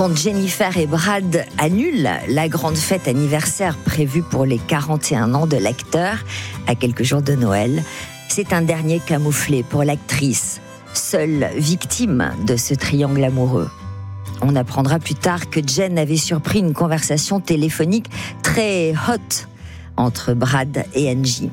Quand Jennifer et Brad annulent la grande fête anniversaire prévue pour les 41 ans de l'acteur, à quelques jours de Noël, c'est un dernier camouflé pour l'actrice, seule victime de ce triangle amoureux. On apprendra plus tard que Jen avait surpris une conversation téléphonique très hot entre Brad et Angie.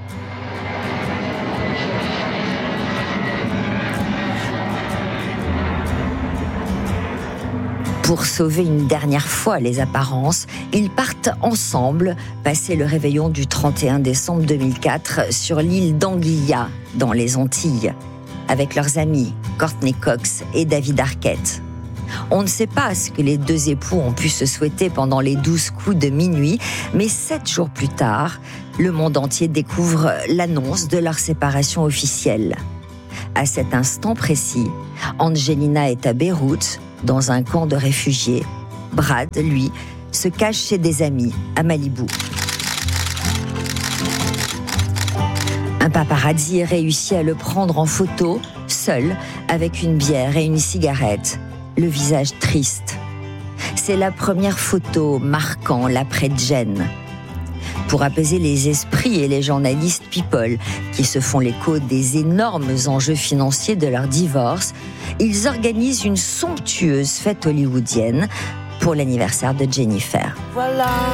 Pour sauver une dernière fois les apparences, ils partent ensemble passer le réveillon du 31 décembre 2004 sur l'île d'Anguilla, dans les Antilles, avec leurs amis Courtney Cox et David Arquette. On ne sait pas ce que les deux époux ont pu se souhaiter pendant les 12 coups de minuit, mais 7 jours plus tard, le monde entier découvre l'annonce de leur séparation officielle. À cet instant précis, Angelina est à Beyrouth, dans un camp de réfugiés. Brad, lui, se cache chez des amis à Malibu. Un paparazzi réussit à le prendre en photo, seul, avec une bière et une cigarette, le visage triste. C'est la première photo marquant l'après de Jen. Pour apaiser les esprits et les journalistes people qui se font l'écho des énormes enjeux financiers de leur divorce, ils organisent une somptueuse fête hollywoodienne pour l'anniversaire de Jennifer. Voilà.